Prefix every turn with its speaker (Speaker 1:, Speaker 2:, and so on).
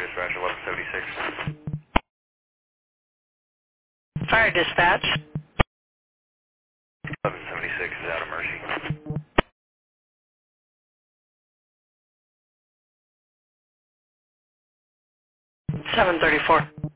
Speaker 1: dispatch 1176.
Speaker 2: Fire dispatch.
Speaker 1: 1176 is out of Mercy.
Speaker 2: 734.